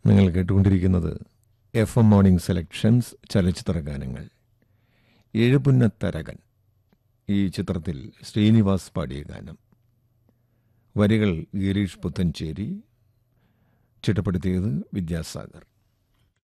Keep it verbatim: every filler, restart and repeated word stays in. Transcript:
നിങ്ങൾ കേട്ടുകൊണ്ടിരിക്കുന്നത് F M morning selections ചലച്ചിത്ര ഗാനങ്ങൾ. എഴുപുന്നത്തരകൻ ഈ ചിത്രത്തിൽ ശ്രീനിവാസ് പാടിയ ഗാനം. വരികൾ ഗിരീഷ് പുത്തഞ്ചേരി, ചിട്ടപ്പെടുത്തിയത് വിദ്യാസാഗർ.